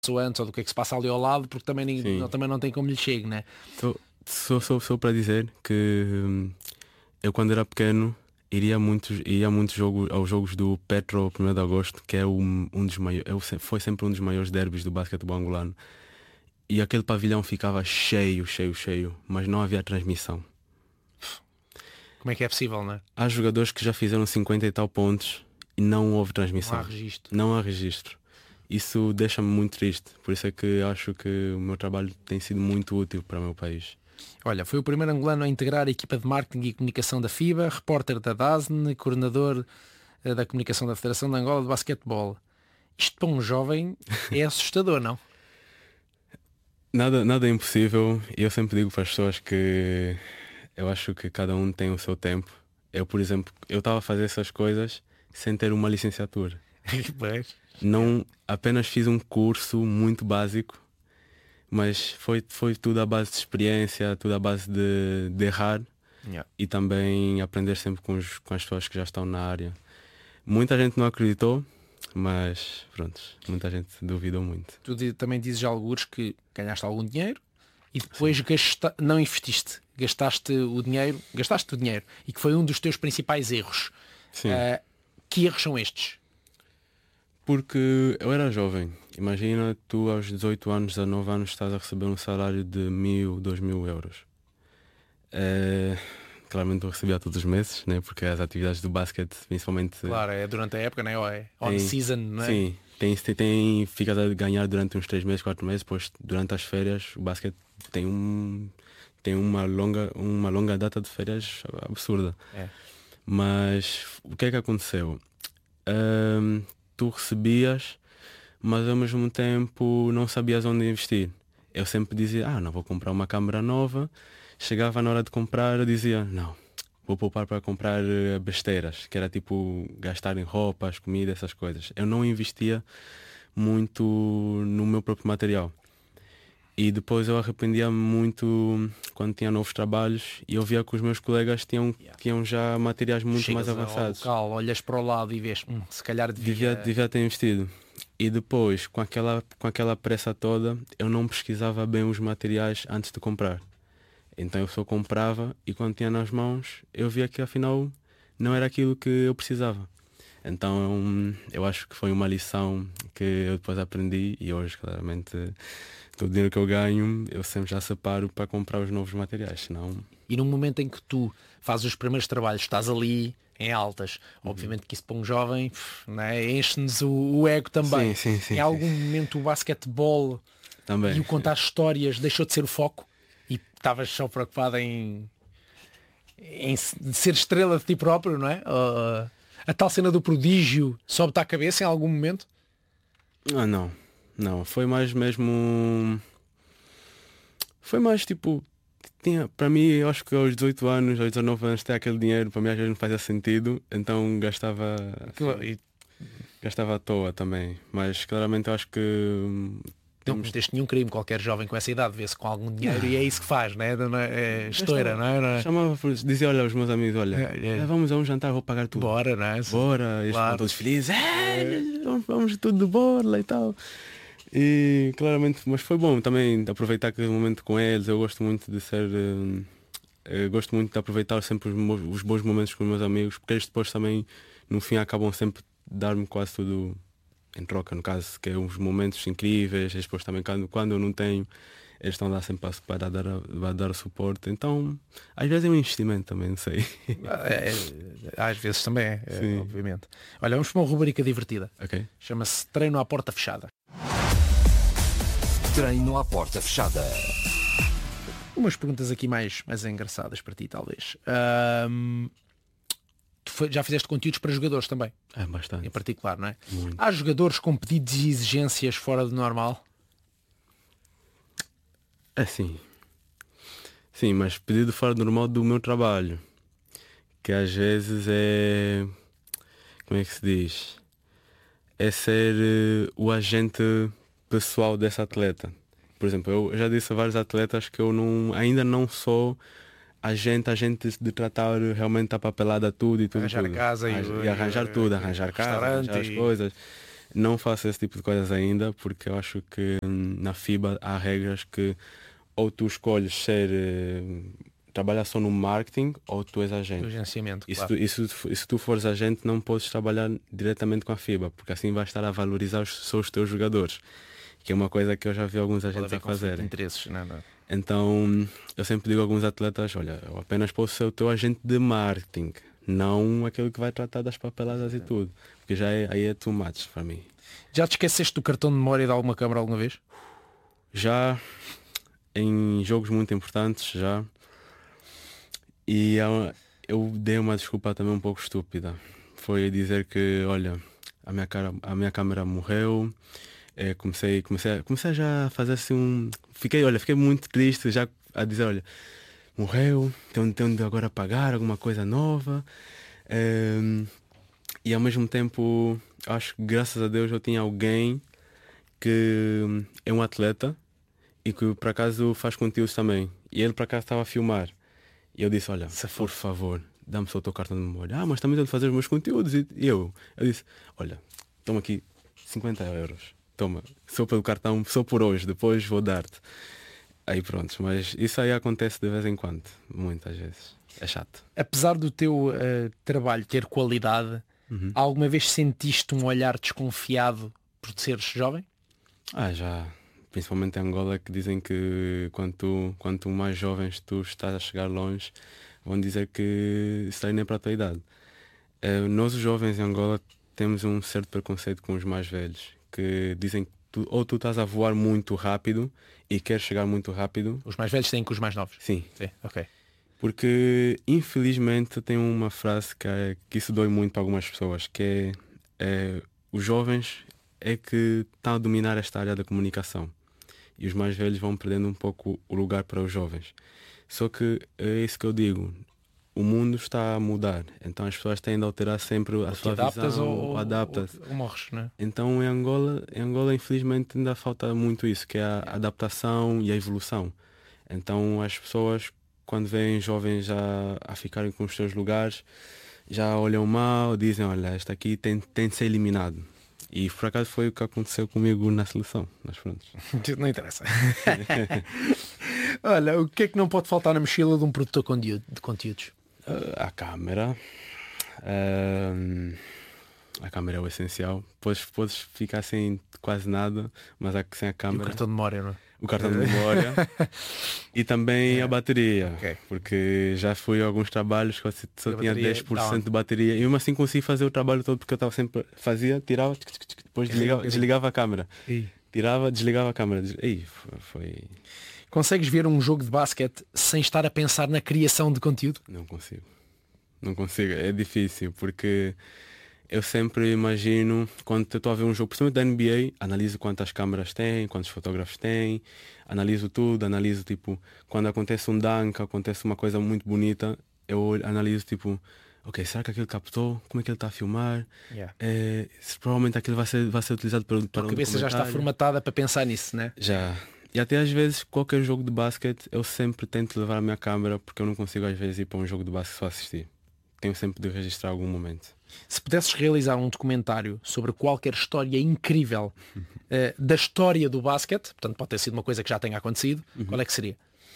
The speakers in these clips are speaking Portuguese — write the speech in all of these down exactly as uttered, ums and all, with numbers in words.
antes ou do que é que se passa ali ao lado, porque também, ninguém, não, também não tem como lhe chegue, né? Só, só, só, só para dizer que hum, eu quando era pequeno iria muitos, ia muitos jogos, aos jogos do Petro primeiro de Agosto, que é um, um dos maiores, foi sempre um dos maiores derbys do basquetebol angolano. E aquele pavilhão ficava cheio, cheio, cheio, mas não havia transmissão. Como é que é possível, não é? Há jogadores que já fizeram cinquenta e tal pontos e não houve transmissão. Não há registro. Não há registro. Isso deixa-me muito triste. Por isso é que acho que o meu trabalho tem sido muito útil para o meu país. Olha, foi o primeiro angolano a integrar a equipa de marketing e comunicação da FIBA, repórter da D A S N, coordenador eh, da comunicação da Federação de Angola de Basquetebol. Isto para um jovem é assustador, não? Nada, nada é impossível. E eu sempre digo para as pessoas que eu acho que cada um tem o seu tempo. Eu, por exemplo, eu estava a fazer essas coisas sem ter uma licenciatura. Não, apenas fiz um curso muito básico, mas foi, foi tudo à base de experiência, tudo à base de, de errar Yeah. e também aprender sempre com, os, com as pessoas que já estão na área. Muita gente não acreditou, mas pronto, muita gente duvidou muito. Tu di- também dizes algures que ganhaste algum dinheiro e depois gasta... não investiste, gastaste o dinheiro, gastaste o dinheiro e que foi um dos teus principais erros. Sim. Uh, que erros são estes? Porque eu era jovem. Imagina, tu aos dezoito anos, dezenove anos, estás a receber um salário de mil, dois mil euros. É, claramente eu recebia todos os meses, né? Porque as atividades do basquete, principalmente... Claro, é durante a época, né? Ou é on tem, season, não é? Sim, tem, tem, tem, ficas a ganhar durante uns três meses, quatro meses, depois durante as férias o basquete tem, um, tem uma, longa, uma longa data de férias absurda. É. Mas o que é que aconteceu? Um, tu recebias, mas ao mesmo tempo não sabias onde investir. Eu sempre dizia, ah, não vou comprar uma câmera nova. Chegava na hora de comprar, eu dizia, não, vou poupar para comprar besteiras, que era tipo gastar em roupas, comida, essas coisas. Eu não investia muito no meu próprio material. E depois eu arrependia-me muito quando tinha novos trabalhos e eu via que os meus colegas tinham, tinham já materiais muito Chegas mais avançados. Ao local, olhas para o lado e vês, hum, se calhar devia... Devia, devia ter investido. E depois, com aquela, com aquela pressa toda, eu não pesquisava bem os materiais antes de comprar. Então eu só comprava e quando tinha nas mãos, eu via que afinal não era aquilo que eu precisava. Então eu acho que foi uma lição que eu depois aprendi e hoje claramente todo o dinheiro que eu ganho eu sempre já separo para comprar os novos materiais, senão... E no momento em que tu fazes os primeiros trabalhos, estás ali em altas, uhum. Obviamente que isso para um jovem, pff, né, enche-nos o, o ego também. Sim, sim, sim, em algum sim. momento o basquetebol também, e o contar sim. histórias deixou de ser o foco e estavas só preocupado em, em ser estrela de ti próprio, não é? Uh, a tal cena do prodígio sobe-te à cabeça em algum momento? Ah, não. Não, foi mais mesmo... Foi mais tipo... Tinha, para mim, eu acho que aos dezoito anos, aos dezanove anos, ter aquele dinheiro, para mim às vezes não fazia sentido, então gastava... Assim, gastava à toa também. Mas claramente eu acho que... Não cometeste nenhum crime, qualquer jovem com essa idade vê-se com algum dinheiro e é isso que faz, né? Não é? É estoura, não é? Não é? Chamava, dizia, olha aos meus amigos, olha, é, é. vamos a um jantar, vou pagar tudo. Bora, não é? Bora, eles claro. Estão todos felizes, é, vamos, vamos tudo de borla e tal. E claramente, mas foi bom também aproveitar aquele momento com eles. Eu gosto muito de ser, eu gosto muito de aproveitar sempre os, os bons momentos com os meus amigos, porque eles depois também, no fim, acabam sempre de dar-me quase tudo em troca, no caso, que é uns momentos incríveis. Eles depois também, quando, quando eu não tenho, eles estão lá sempre para dar, para dar suporte. Então, às vezes é um investimento também, não sei. É, é, às vezes também é, é, obviamente. Olha, vamos para uma rubrica divertida. Okay. Chama-se Treino à Porta Fechada. Treino à Porta Fechada. Umas perguntas aqui mais, mais engraçadas para ti, talvez. Um, tu foi, já fizeste conteúdos para jogadores também? É, bastante. Em particular, não é? Muito. Há jogadores com pedidos e exigências fora do normal? É sim. Sim, mas pedido fora do normal do meu trabalho. Que às vezes é... Como é que se diz? É ser uh, o agente pessoal desse atleta. Por exemplo, eu já disse a vários atletas que eu não, ainda não sou agente, agente de tratar realmente a papelada tudo e tudo. Arranjar tudo. a casa e, e arranjar tudo, arranjar casa, arranjar as e... coisas. Não faço esse tipo de coisas ainda, porque eu acho que hum, na FIBA há regras que ou tu escolhes ser eh, trabalhar só no marketing ou tu és Do agente. agenciamento, E se claro. tu, e se tu- e se tu fores agente não podes trabalhar diretamente com a FIBA, porque assim vais estar a valorizar os, só os teus jogadores, que é uma coisa que eu já vi alguns Pode agentes haver a conflito de fazerem. interesses, não, não. Então eu sempre digo a alguns atletas, olha, eu apenas posso ser o teu agente de marketing, não aquele que vai tratar das papeladas e tudo, porque já é, aí é too much para mim. Já te esqueceste do cartão de memória de alguma câmara alguma vez? Já em jogos muito importantes, já. E há- eu dei uma desculpa também um pouco estúpida. Foi dizer que, olha, a minha, cara, a minha câmera morreu. Eh, comecei, comecei, a- comecei já a fazer assim um. Fiquei, olha, fiquei muito triste já a dizer, olha, morreu, tenho, tenho de agora pagar alguma coisa nova. Ehm, e ao mesmo tempo, acho que graças a Deus eu tinha alguém que hum, é um atleta e que por acaso faz conteúdos também. E ele por acaso estava a filmar. E eu disse, olha, Se por favor, dá-me só o teu cartão de memória. Ah, mas também tenho de fazer os meus conteúdos. E e eu, eu disse, olha, toma aqui cinquenta euros. Toma, só pelo cartão, só por hoje, depois vou dar-te. Aí pronto, mas isso aí acontece de vez em quando, muitas vezes. É chato. Apesar do teu eh, trabalho ter qualidade, Uhum. alguma vez sentiste um olhar desconfiado por seres jovem? Ah, já, principalmente em Angola, que dizem que quanto, quanto mais jovens tu estás a chegar longe, vão dizer que isso aí nem é para a tua idade. Eh, nós, os jovens em Angola, temos um certo preconceito com os mais velhos, que dizem que tu- ou tu estás a voar muito rápido e queres chegar muito rápido, Os mais velhos têm que os mais novos. sim, Sim, ok. porque infelizmente tem uma frase que, é, que isso dói muito para algumas pessoas, que é, é os jovens é que estão a dominar esta área da comunicação e os mais velhos vão perdendo um pouco o lugar para os jovens. Só que é isso que eu digo, o mundo está a mudar, então as pessoas têm de alterar sempre a Ou te sua adaptas visão, ou, ou ou, adaptas. ou morres, não é? Então em Angola, em Angola infelizmente ainda falta muito isso, que é a adaptação e a evolução. Então as pessoas quando veem jovens já a ficarem com os seus lugares, já olham mal, dizem, olha, este aqui tem, tem de ser eliminado. E por acaso foi o que aconteceu comigo na seleção, mas pronto. Não interessa. Olha, o que é que não pode faltar na mochila de um produtor conteúdo- de conteúdos? Uh, a câmera. Ahm, a câmera é o essencial. Podes, podes ficar sem quase nada, mas a- sem a E o câmera. cartão de memória, não é? O cartão de memória e também a bateria, Ok. porque já fui a alguns trabalhos que eu só A tinha bateria dez por cento down. de bateria e mesmo assim consegui fazer o trabalho todo porque eu estava sempre, fazia, tirava, tsk, tsk, tsk, depois É, desligava, um bocadinho. desligava a câmera, E tirava, desligava a câmera. Des... Ei, foi, foi- consegues ver um jogo de basquete sem estar a pensar na criação de conteúdo? Não consigo, não consigo, é difícil porque eu sempre imagino, quando eu estou a ver um jogo, principalmente da N B A, analiso quantas câmeras tem, quantos fotógrafos tem, analiso tudo, analiso tipo, quando acontece um dunk, acontece uma coisa muito bonita, eu olho- analiso tipo, ok, será que aquele captou? Como é que ele está a filmar? Yeah. Eh, se provavelmente aquilo vai ser, vai ser utilizado para, para A um cabeça já está documentário. formatada para pensar nisso, né? Já. E até às vezes, qualquer jogo de basquete, eu sempre tento levar a minha câmera, porque eu não consigo às vezes ir para um jogo de basquete só assistir. Tenho sempre de registrar algum momento. Se pudesses realizar um documentário sobre qualquer história incrível eh, da história do basquete, portanto pode ter sido uma coisa que já tenha acontecido, qual é que seria?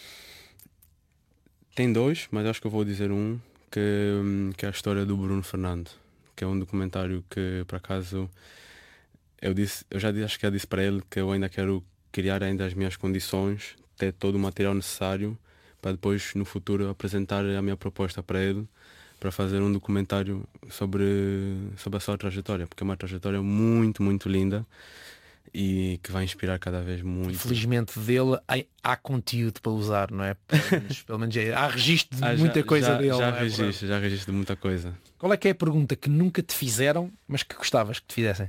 Tem dois, mas acho que eu vou dizer um, que, hum, que é a história do Bruno Fernando, que é um documentário que por acaso eu disse, eu já disse, acho que já disse para ele que eu ainda quero criar ainda as minhas condições, ter todo o material necessário para depois no futuro apresentar a minha proposta para ele, para fazer um documentário sobre, sobre a sua trajetória, porque é uma trajetória muito, muito linda e que vai inspirar cada vez muito. Felizmente dele há, há conteúdo para usar, não é? Pelo menos, pelo menos é- há registro de Ah, muita já, coisa já, dele. Já não é? registro, já registro de muita coisa. Qual é que é a pergunta que nunca te fizeram, mas que gostavas que te fizessem?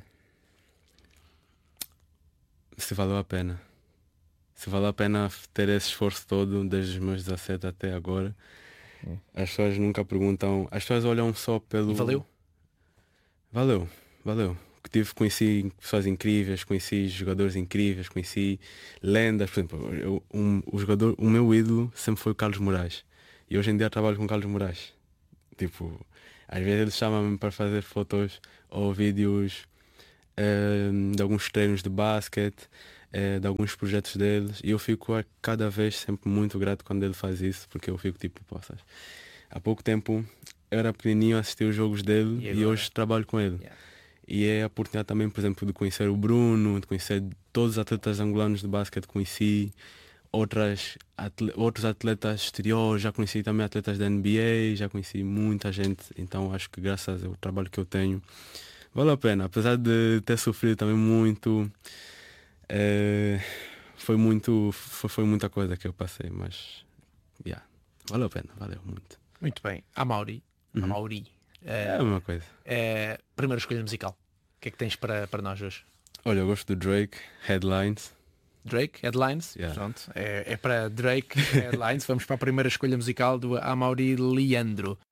Se valeu a pena. Se valeu a pena ter esse esforço todo desde os meus dezassete até agora. As pessoas nunca perguntam, as pessoas olham só pelo. E valeu? Valeu, valeu. Que tive, conheci pessoas incríveis, conheci jogadores incríveis, conheci lendas. Por exemplo, eu, um, o jogador, o meu ídolo sempre foi o Carlos Moraes. E hoje em dia trabalho com o Carlos Moraes. Tipo, às vezes ele chama-me para fazer fotos ou vídeos eh, de alguns treinos de basquete, eh, de alguns projetos deles, e eu fico a cada vez sempre muito grato quando ele faz isso, porque eu fico tipo, poças, há pouco tempo eu era pequenininho a assistir os jogos dele E e, agora? hoje trabalho com ele. Yeah. E é a oportunidade também, por exemplo, de conhecer o Bruno, de conhecer todos os atletas angolanos de basquete que conheci, outras, atle- outros atletas exteriores, já conheci também atletas da N B A, já conheci muita gente, então acho que graças ao trabalho que eu tenho, vale a pena, apesar de ter sofrido também muito, eh, foi muito, foi, foi muita coisa que eu passei, mas yeah, valeu a pena, valeu muito. Muito bem. Amaury. Uhum. Amaury. É a mesma coisa. É, primeira escolha musical. O que é que tens para, para nós hoje? Olha, eu gosto do Drake, Headlines. Drake, Headlines. Yeah. Pronto. É, é para Drake, Headlines. Vamos para a primeira escolha musical do Amaury Leandro.